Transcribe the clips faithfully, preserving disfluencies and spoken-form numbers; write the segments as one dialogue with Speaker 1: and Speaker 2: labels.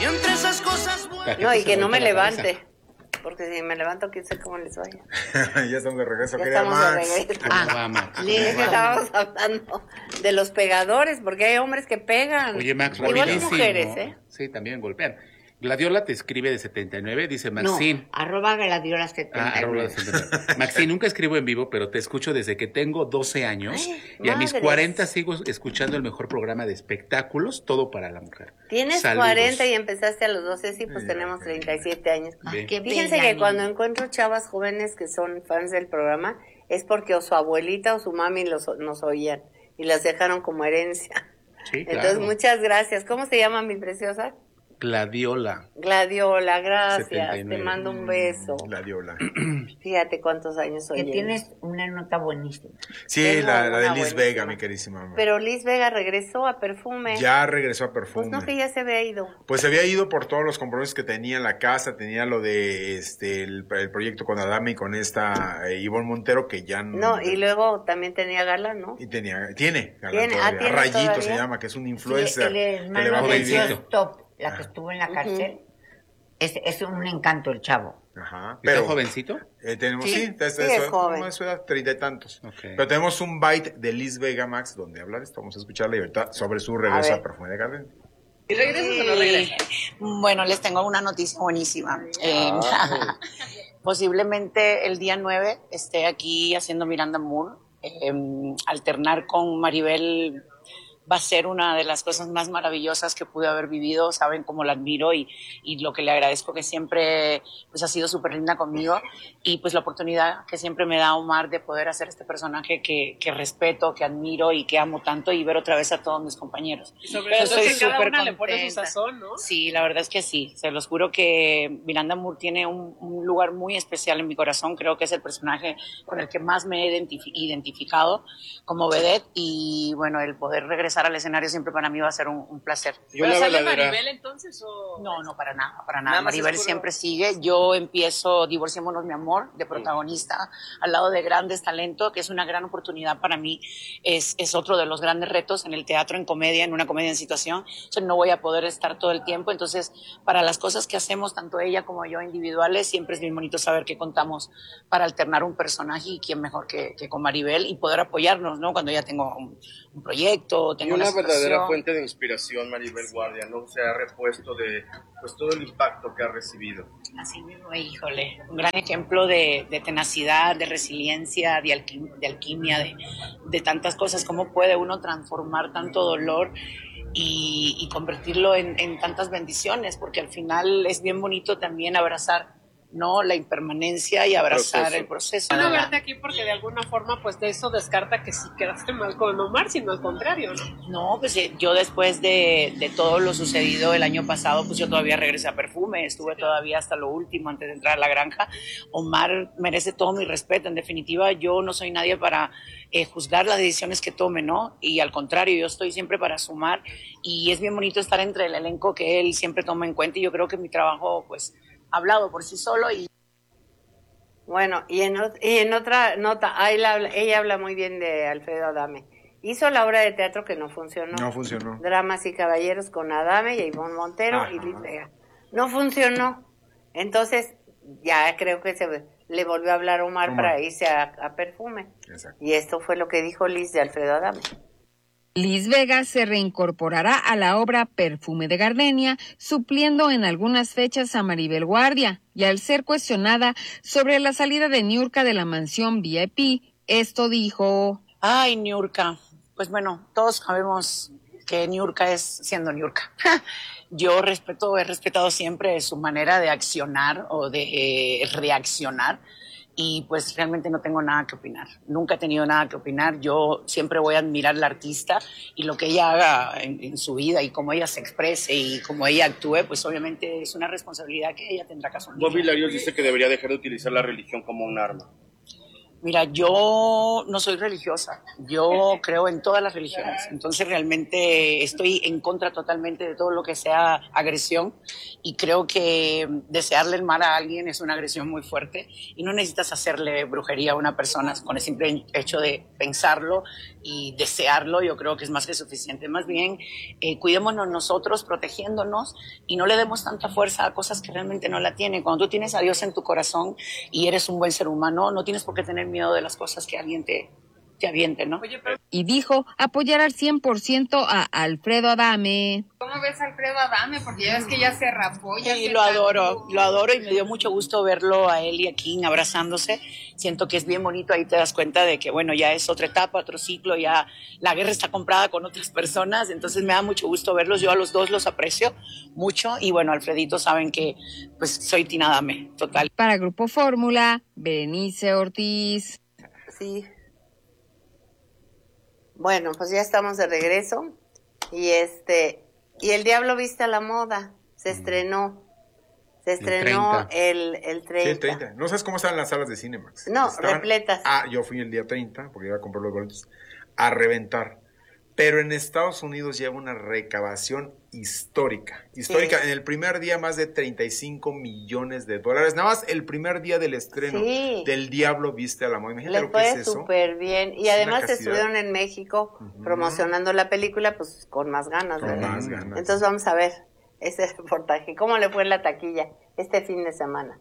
Speaker 1: Y entre esas cosas buenas...
Speaker 2: No, y que no me levante. Porque si me levanto, quién sé cómo les vaya.
Speaker 3: Ya estamos de regreso,
Speaker 2: ya
Speaker 3: querida
Speaker 2: estamos
Speaker 3: Max.
Speaker 2: de regreso.
Speaker 4: Ah, Max.
Speaker 2: Sí, es que estábamos hablando de los pegadores, porque hay hombres que pegan.
Speaker 4: Oye, Max,
Speaker 2: igual
Speaker 4: rapidísimo.
Speaker 2: mujeres, ¿eh?
Speaker 4: Sí, también golpean. Gladiola te escribe de setenta y nueve, dice Maxine.
Speaker 5: No, arroba Gladiola setenta y nueve.
Speaker 4: Ah, arroba setenta y nueve. Maxine, nunca escribo en vivo, pero te escucho desde que tengo doce años.
Speaker 2: Ay,
Speaker 4: y a mis
Speaker 2: madres.
Speaker 4: cuarenta sigo escuchando el mejor programa de espectáculos, todo para la mujer.
Speaker 2: Tienes
Speaker 4: Saludos.
Speaker 2: cuarenta y empezaste a los doce, sí, pues tenemos treinta y siete años.
Speaker 4: Ve.
Speaker 5: Qué
Speaker 2: Fíjense
Speaker 5: bella
Speaker 2: que
Speaker 5: niña.
Speaker 2: cuando encuentro chavas jóvenes que son fans del programa, es porque o su abuelita o su mami los, nos oían y las dejaron como herencia.
Speaker 4: Sí, claro.
Speaker 2: Entonces, muchas gracias. ¿Cómo se llama mi preciosa?
Speaker 4: Gladiola.
Speaker 2: Gladiola, gracias.
Speaker 4: setenta y nueve.
Speaker 2: Te mando un beso.
Speaker 3: Gladiola.
Speaker 2: Fíjate cuántos años
Speaker 5: Que
Speaker 2: oye.
Speaker 5: tienes una nota buenísima.
Speaker 3: Sí,
Speaker 2: Tengo
Speaker 3: la, la de
Speaker 2: una
Speaker 3: Liz
Speaker 2: buenísima.
Speaker 3: Vega, mi querísima mamá.
Speaker 2: Pero Liz Vega regresó a Perfume.
Speaker 3: Ya regresó a Perfume.
Speaker 2: Pues no, que ya se había ido.
Speaker 3: Pues se había ido por todos los compromisos que tenía en la casa, tenía lo de este el, el proyecto con Adame y con esta eh, Ivonne Montero, que ya no...
Speaker 2: No, y luego también tenía gala, ¿no?
Speaker 3: Y tenía, tiene, galán
Speaker 2: Tiene, ah,
Speaker 3: todavía.
Speaker 2: ¿tiene
Speaker 3: Rayito
Speaker 2: todavía?
Speaker 3: se llama, que es un
Speaker 5: Sí,
Speaker 3: influencer
Speaker 5: el
Speaker 3: que le
Speaker 5: hermano
Speaker 3: va muy
Speaker 5: de
Speaker 3: bien.
Speaker 5: Dios Top, la que estuvo en la cárcel. Es, es un encanto el chavo.
Speaker 3: Ajá,
Speaker 4: ¿Está
Speaker 3: pero
Speaker 4: jovencito?
Speaker 3: eh, tenemos,
Speaker 5: Sí,
Speaker 3: sí, es,
Speaker 2: sí,
Speaker 3: es-
Speaker 2: es
Speaker 3: es-
Speaker 2: joven.
Speaker 3: no, es su edad, treinta y tantos.
Speaker 4: Ok.
Speaker 3: Pero tenemos un bite de Liz Vega, Max, donde hablar esto, vamos a escucharla y ahorita sobre su regreso
Speaker 2: A
Speaker 3: a,
Speaker 2: ver.
Speaker 3: Perfume de Garden.
Speaker 6: ¿Y regresas o no regresas?
Speaker 7: Bueno, les tengo una noticia buenísima. Eh, posiblemente el día nueve esté aquí haciendo Miranda Moore. Eh, alternar con Maribel va a ser una de las cosas más maravillosas que pude haber vivido. Saben cómo la admiro y, y lo que le agradezco, que siempre pues, ha sido súper linda conmigo, y pues la oportunidad que siempre me da Omar de poder hacer este personaje que, que respeto, que admiro y que amo tanto, y ver otra vez a todos mis compañeros.
Speaker 6: Y sobre
Speaker 7: Yo
Speaker 6: todo
Speaker 7: estoy
Speaker 6: que cada
Speaker 7: súper
Speaker 6: una le pone su
Speaker 7: contenta.
Speaker 6: sazón, ¿no?
Speaker 7: Sí, la verdad es que sí. Se los juro que Miranda Moore tiene un, un lugar muy especial en mi corazón. Creo que es el personaje con el que más me he identifi- identificado como vedette, y bueno, el poder regresar al escenario siempre para mí va a ser un, un placer.
Speaker 6: ¿Pero sale Maribel entonces o...?
Speaker 7: No, no, para nada, para nada.
Speaker 6: Nada más
Speaker 7: Maribel
Speaker 6: es puro-
Speaker 7: siempre sigue. Yo empiezo Divorciémonos, mi amor, de protagonista, al lado de grandes talentos, que es una gran oportunidad para mí. Es, es otro de los grandes retos en el teatro, en comedia, en una comedia en situación. O sea, no voy a poder estar todo el tiempo. Entonces, para las cosas que hacemos, tanto ella como yo individuales, siempre es bien bonito saber que contamos para alternar un personaje, y quién mejor que, que con Maribel, y poder apoyarnos, ¿no? Cuando ya tengo un, un proyecto,
Speaker 8: Y
Speaker 7: tengo
Speaker 8: una
Speaker 7: situación.
Speaker 8: verdadera fuente de inspiración, Maribel Guardia, ¿no? Se ha repuesto de pues todo el impacto que ha recibido.
Speaker 7: Así mismo, híjole, un gran ejemplo de, de tenacidad, de resiliencia, de, alquim- de alquimia, de, de tantas cosas. ¿Cómo puede uno transformar tanto dolor y, y convertirlo en, en tantas bendiciones? Porque al final es bien bonito también abrazar, ¿no?, la impermanencia y abrazar
Speaker 8: Proceso.
Speaker 7: el proceso.
Speaker 6: Bueno,
Speaker 7: ¿verdad?
Speaker 6: verte aquí porque de alguna forma pues de eso descarta que sí quedaste mal con Omar, sino al contrario, ¿no?
Speaker 7: No, pues eh, yo después de, de todo lo sucedido el año pasado, pues yo todavía regresé a Perfume, estuve todavía hasta lo último antes de entrar a la granja. Omar merece todo mi respeto. En definitiva, yo no soy nadie para eh, juzgar las decisiones que tome, ¿no? Y al contrario, yo estoy siempre para sumar, y es bien bonito estar entre el elenco que él siempre toma en cuenta, y yo creo que mi trabajo, pues, ha hablado por sí solo. Y
Speaker 2: Bueno, y en, ot- y en otra nota, ah, él habla- ella habla muy bien de Alfredo Adame. Hizo la obra de teatro que no funcionó.
Speaker 3: No funcionó.
Speaker 2: Dramas y Caballeros con Adame y Ivonne Montero
Speaker 3: Ajá.
Speaker 2: y Liz Vega. No funcionó. Entonces, ya creo que se le volvió a hablar a Omar,
Speaker 3: Omar.
Speaker 2: para irse a, a Perfume.
Speaker 3: Exacto.
Speaker 2: Y esto fue lo que dijo Liz de Alfredo Adame.
Speaker 9: Liz Vega se reincorporará a la obra Perfume de Gardenia, supliendo en algunas fechas a Maribel Guardia, y al ser cuestionada sobre la salida de Niurka de la mansión V I P, esto dijo:
Speaker 7: ay, Niurka, pues bueno, todos sabemos que Niurka es siendo Niurka. Yo respeto, he respetado siempre su manera de accionar o de eh, reaccionar, y pues realmente no tengo nada que opinar. Nunca he tenido nada que opinar. Yo siempre voy a admirar al artista y lo que ella haga en, en su vida, y cómo ella se exprese y cómo ella actúe, pues obviamente es una responsabilidad que ella tendrá que asumir.
Speaker 8: Bobby Larios dice que debería dejar de utilizar la religión como un arma.
Speaker 7: Mira, yo no soy religiosa, yo creo en todas las religiones, entonces realmente estoy en contra totalmente de todo lo que sea agresión y creo que desearle el mal a alguien es una agresión muy fuerte y no necesitas hacerle brujería a una persona con el simple hecho de pensarlo y desearlo, yo creo que es más que suficiente. Más bien, eh, cuidémonos nosotros protegiéndonos y no le demos tanta fuerza a cosas que realmente no la tienen. Cuando tú tienes a Dios en tu corazón y eres un buen ser humano, no tienes por qué tener miedo de las cosas que alguien te, te aviente, ¿no?
Speaker 6: Oye, pero
Speaker 9: Y dijo apoyar al cien por ciento a Alfredo Adame.
Speaker 1: ¿Cómo ves a Alfredo Adame? Porque ya ves que ya se rapó. Ya
Speaker 7: Sí,
Speaker 1: se
Speaker 7: lo adoro,
Speaker 1: tatuó.
Speaker 7: lo adoro y me dio mucho gusto verlo a él y a Kim abrazándose. Siento que es bien bonito, ahí te das cuenta de que, bueno, ya es otra etapa, otro ciclo, ya la guerra está comprada con otras personas, entonces me da mucho gusto verlos, yo a los dos los aprecio mucho y bueno, Alfredito saben que pues soy Tina Adame, total.
Speaker 9: Para Grupo Fórmula, Berenice Ortiz.
Speaker 2: Sí. Bueno, pues ya estamos de regreso y este y El Diablo Viste a la Moda se estrenó. Se estrenó el, el treinta.
Speaker 3: Sí, el treinta. ¿No sabes cómo estaban las salas de Cinemax?
Speaker 2: No,
Speaker 3: Estaban-
Speaker 2: repletas.
Speaker 3: Ah, yo fui el día treinta, porque iba a comprar los boletos, a reventar. Pero en Estados Unidos lleva una recaudación histórica. Histórica.
Speaker 2: Sí.
Speaker 3: En el primer día, más de treinta y cinco millones de dólares. Nada más el primer día del estreno
Speaker 2: Sí.
Speaker 3: del Diablo Viste a la Moda. Imagínate
Speaker 2: Les
Speaker 3: lo que es
Speaker 2: fue
Speaker 3: eso.
Speaker 2: súper bien. Y
Speaker 3: Es
Speaker 2: además
Speaker 3: una castidad.
Speaker 2: estuvieron en México
Speaker 3: Ujú.
Speaker 2: promocionando la película, pues con más ganas,
Speaker 3: Con
Speaker 2: ¿verdad?
Speaker 3: más ganas.
Speaker 2: Entonces vamos a ver ese reportaje. ¿Cómo le fue en la taquilla este fin de semana?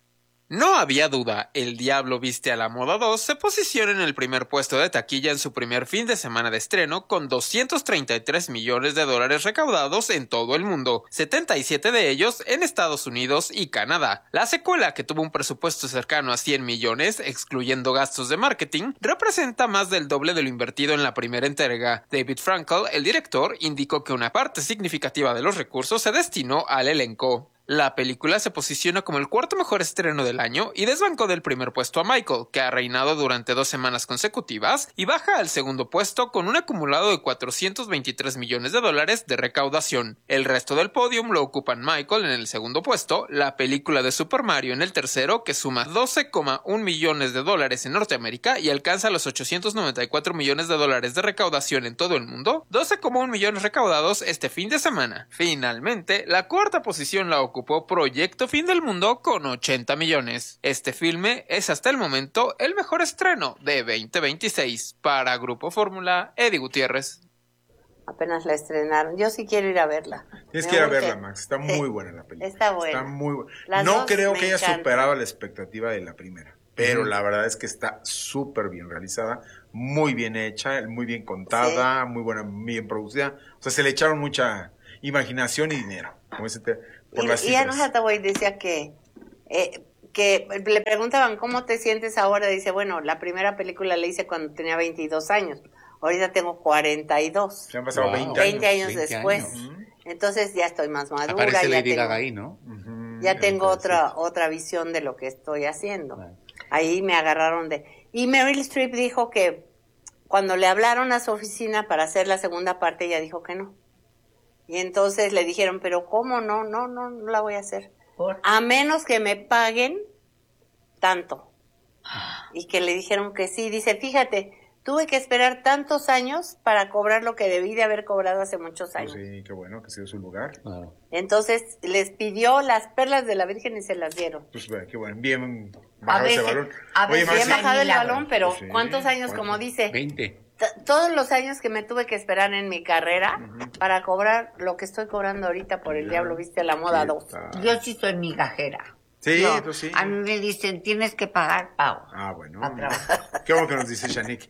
Speaker 10: No había duda, El Diablo Viste a la Moda dos se posiciona en el primer puesto de taquilla en su primer fin de semana de estreno con doscientos treinta y tres millones de dólares recaudados en todo el mundo, setenta y siete de ellos en Estados Unidos y Canadá. La secuela, que tuvo un presupuesto cercano a cien millones, excluyendo gastos de marketing, representa más del doble de lo invertido en la primera entrega. David Frankel, el director, indicó que una parte significativa de los recursos se destinó al elenco. La película se posiciona como el cuarto mejor estreno del año y desbancó del primer puesto a Michael, que ha reinado durante dos semanas consecutivas, y baja al segundo puesto con un acumulado de cuatrocientos veintitrés millones de dólares de recaudación. El resto del podium lo ocupan Michael en el segundo puesto, la película de Super Mario en el tercero, que suma doce coma uno millones de dólares en Norteamérica y alcanza los ochocientos noventa y cuatro millones de dólares de recaudación en todo el mundo, doce coma uno millones recaudados este fin de semana. Finalmente, la cuarta posición la ocupó Proyecto Fin del Mundo con ochenta millones. Este filme es hasta el momento el mejor estreno de veinte veintiséis. Para Grupo Fórmula, Eddie Gutiérrez.
Speaker 2: Apenas la estrenaron. Yo sí quiero ir a verla.
Speaker 3: Tienes
Speaker 2: Me
Speaker 3: que ir a
Speaker 2: urge.
Speaker 3: verla, Max. Está muy buena la película.
Speaker 2: Está buena.
Speaker 3: Está muy buena.
Speaker 2: Las
Speaker 3: No
Speaker 2: dos
Speaker 3: creo
Speaker 2: me
Speaker 3: que haya
Speaker 2: encantan.
Speaker 3: superado la expectativa de la primera. Pero
Speaker 10: Ujú.
Speaker 3: la verdad es que está súper bien realizada, muy bien hecha, muy bien contada, muy buena, bien producida. O sea, se le echaron mucha imaginación y dinero. Como dice, te- por las
Speaker 2: Y, y Anne
Speaker 3: cifras.
Speaker 2: Hathaway decía que, eh, que le preguntaban, ¿cómo te sientes ahora? Dice, bueno, la primera película la hice cuando tenía veintidós años. Ahorita tengo cuarenta y dos.
Speaker 3: Se han pasado
Speaker 4: Wow.
Speaker 3: veinte años.
Speaker 2: veinte años
Speaker 4: veinte
Speaker 2: después.
Speaker 4: años.
Speaker 2: Entonces ya estoy más madura.
Speaker 4: Aparece
Speaker 2: ya
Speaker 4: Lady
Speaker 2: tengo,
Speaker 4: Gaga ahí, ¿no?
Speaker 3: Ujú,
Speaker 2: ya tengo
Speaker 3: entonces,
Speaker 2: otra otra visión de lo que estoy haciendo.
Speaker 4: Claro.
Speaker 2: Ahí me agarraron de... Y Meryl Streep dijo que cuando le hablaron a su oficina para hacer la segunda parte, ella dijo que no. Y entonces le dijeron, pero ¿cómo no? No, no, no la voy a hacer.
Speaker 5: ¿Por?
Speaker 2: A menos que me paguen tanto. Y que le dijeron que sí. Dice, fíjate, tuve que esperar tantos años para cobrar lo que debí de haber cobrado hace muchos
Speaker 3: pues
Speaker 2: años.
Speaker 3: sí, qué bueno que ha sido su lugar.
Speaker 4: Claro.
Speaker 2: Entonces les pidió las perlas de la Virgen y se las dieron.
Speaker 3: Pues bueno, qué bueno. Bien
Speaker 5: A
Speaker 3: bajado ese
Speaker 5: veces-
Speaker 3: balón.
Speaker 5: a
Speaker 3: Oye,
Speaker 5: veces
Speaker 3: Maxi,
Speaker 2: Bien bajado el
Speaker 5: milagro.
Speaker 2: balón, pero
Speaker 3: Pues sí,
Speaker 2: ¿cuántos años?
Speaker 3: ¿cuánto?
Speaker 2: Como dice,
Speaker 4: veinte.
Speaker 2: t- todos los años que me tuve que esperar en mi carrera para cobrar lo que estoy cobrando ahorita por el
Speaker 3: Ya.
Speaker 2: Diablo Viste a la Moda
Speaker 3: Sí,
Speaker 2: dos.
Speaker 3: está.
Speaker 5: Yo sí soy migajera.
Speaker 3: Sí,
Speaker 5: No,
Speaker 3: tú sí.
Speaker 5: A mí me dicen, tienes que pagar, pago.
Speaker 3: Ah, bueno.
Speaker 5: A trabajar.
Speaker 3: Qué bueno que nos dice Shanique.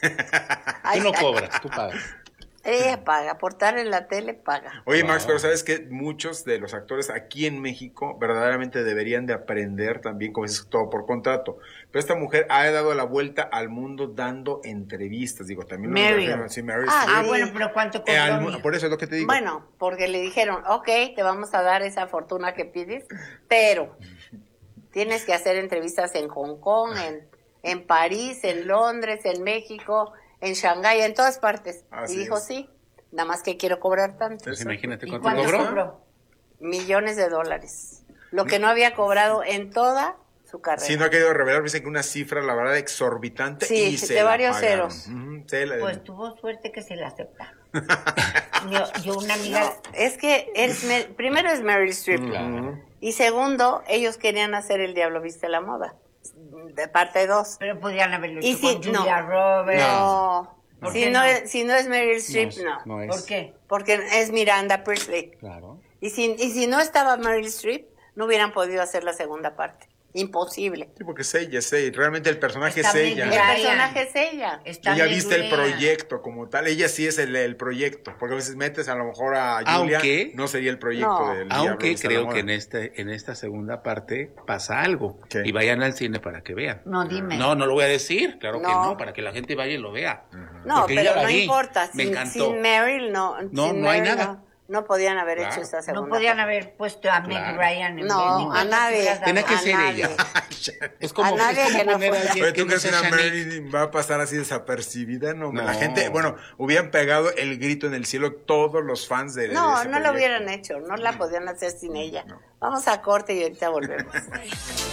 Speaker 2: Ay,
Speaker 4: Tú no
Speaker 2: ay,
Speaker 4: cobras, tú pagas.
Speaker 2: Ella paga, aportar en la tele paga.
Speaker 3: Oye, Max,
Speaker 4: Wow.
Speaker 3: pero sabes que muchos de los actores aquí en México verdaderamente deberían de aprender también, como dices, todo por contrato. Pero esta mujer ha dado la vuelta al mundo dando entrevistas. Digo, también lo
Speaker 5: Meryl.
Speaker 3: refiero- sí, Meryl
Speaker 2: Ah,
Speaker 3: Streep.
Speaker 5: Ah,
Speaker 2: sí.
Speaker 5: bueno, pero ¿cuánto
Speaker 3: Eh, al
Speaker 5: cobró?
Speaker 3: mu- por eso es lo que te digo.
Speaker 2: Bueno, porque le dijeron, ok, te vamos a dar esa fortuna que pides, pero tienes que hacer entrevistas en Hong Kong, en, en París, en Londres, en México, en Shanghái, en todas partes.
Speaker 3: Así
Speaker 2: y dijo,
Speaker 3: es.
Speaker 2: sí, nada más que quiero cobrar tanto.
Speaker 4: Pues imagínate
Speaker 5: ¿Y
Speaker 4: cuánto
Speaker 5: cuánto
Speaker 4: cobró.
Speaker 5: cobró?
Speaker 2: Millones de dólares. Lo que no había cobrado en toda su carrera.
Speaker 3: Sí, no ha querido revelar, dicen que una cifra, la verdad, exorbitante.
Speaker 2: Sí,
Speaker 3: y se
Speaker 2: de
Speaker 3: la
Speaker 2: varios
Speaker 3: pagaron.
Speaker 2: ceros.
Speaker 3: Ujú, se la-
Speaker 5: Pues tuvo suerte que se la aceptaron. yo, yo una amiga...
Speaker 2: No, es que es, Mer- primero es Meryl Streep.
Speaker 3: Ujú.
Speaker 2: Y segundo, ellos querían hacer El Diablo Viste la Moda. De parte dos.
Speaker 5: Pero podían haberlo
Speaker 2: Y
Speaker 5: hecho
Speaker 2: si,
Speaker 5: con Julia
Speaker 2: no,
Speaker 5: Roberts.
Speaker 2: no.
Speaker 5: ¿Por
Speaker 2: Si
Speaker 5: qué
Speaker 2: no,
Speaker 5: no?
Speaker 2: Es, si no es Meryl Streep, no.
Speaker 4: no es.
Speaker 5: ¿Por qué?
Speaker 2: Porque es Miranda Priestley.
Speaker 4: Claro.
Speaker 2: Y si, y si no estaba Meryl Streep, no hubieran podido hacer la segunda parte. Imposible.
Speaker 3: Sí, porque es ella, es ella. Realmente el personaje
Speaker 5: Está
Speaker 3: es
Speaker 5: bien,
Speaker 3: ella.
Speaker 2: El
Speaker 5: Brian.
Speaker 2: personaje es ella.
Speaker 5: Está
Speaker 3: Ella
Speaker 5: bien
Speaker 3: viste el
Speaker 5: Julia.
Speaker 3: proyecto como tal. Ella sí es el, el proyecto. Porque a veces metes a lo mejor a Julia,
Speaker 4: Aunque-
Speaker 3: no sería el proyecto
Speaker 2: No.
Speaker 3: del Diablo
Speaker 4: Aunque
Speaker 3: Viste la
Speaker 4: creo
Speaker 3: Moda.
Speaker 4: que en este en esta segunda parte pasa algo.
Speaker 3: ¿Qué?
Speaker 4: Y vayan al cine para que vean.
Speaker 5: No, dime.
Speaker 4: No, no lo voy a decir, claro que
Speaker 2: No.
Speaker 4: no, para que la gente vaya y lo vea.
Speaker 2: No,
Speaker 4: Porque
Speaker 2: pero
Speaker 4: ya la
Speaker 2: no
Speaker 4: vi,
Speaker 2: importa.
Speaker 4: Me
Speaker 2: Sin,
Speaker 4: encantó.
Speaker 2: sin Meryl no.
Speaker 4: No,
Speaker 2: sin
Speaker 4: no hay
Speaker 2: Meryl
Speaker 4: nada.
Speaker 2: No, no podían haber
Speaker 4: Claro.
Speaker 2: hecho esta segunda
Speaker 5: No podían
Speaker 2: parte.
Speaker 5: haber puesto a Meg
Speaker 4: Claro.
Speaker 5: Ryan en
Speaker 2: No,
Speaker 5: vez
Speaker 2: a nadie.
Speaker 4: Tenía que
Speaker 2: a
Speaker 4: ser
Speaker 2: nadie.
Speaker 4: ella. Es como,
Speaker 2: A nadie
Speaker 4: es como
Speaker 2: que no
Speaker 4: poner a
Speaker 2: fuera.
Speaker 4: alguien
Speaker 3: Oye,
Speaker 4: que
Speaker 3: ¿tú
Speaker 4: no
Speaker 3: crees que
Speaker 4: sea
Speaker 3: una
Speaker 4: Shanique.
Speaker 3: Marilyn va a pasar así desapercibida? No,
Speaker 4: No.
Speaker 3: la gente, bueno, hubieran pegado el grito en el cielo todos los fans de, de
Speaker 2: No,
Speaker 3: ese
Speaker 2: no lo
Speaker 3: proyecto.
Speaker 2: hubieran hecho. No la podían hacer sin ella. Vamos a corte y ahorita volvemos.